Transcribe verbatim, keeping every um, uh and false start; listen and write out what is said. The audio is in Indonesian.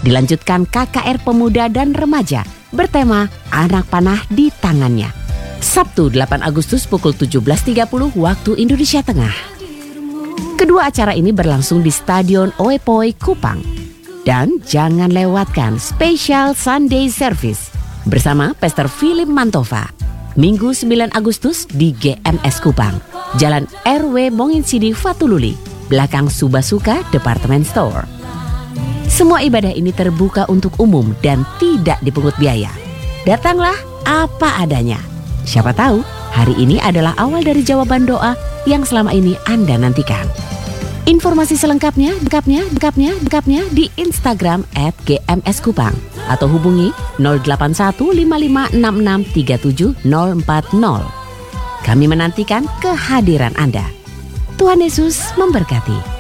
Dilanjutkan K K R Pemuda dan Remaja bertema Anak Panah di Tangannya. Sabtu delapan Agustus pukul tujuh belas tiga puluh waktu Indonesia Tengah. Kedua acara ini berlangsung di Stadion Oepoe Kupang. Dan jangan lewatkan Special Sunday Service bersama Pastor Philip Mantova. Minggu sembilan Agustus di G M S Kupang, Jalan R W Monginsidi Fatululi, belakang Subasuka Department Store. Semua ibadah ini terbuka untuk umum dan tidak dipungut biaya. Datanglah apa adanya. Siapa tahu hari ini adalah awal dari jawaban doa yang selama ini Anda nantikan. Informasi selengkapnya, lengkapnya, lengkapnya, lengkapnya di Instagram at G M S Kupang atau hubungi nol delapan satu lima lima enam enam tiga tujuh nol empat nol. Kami menantikan kehadiran Anda. Tuhan Yesus memberkati.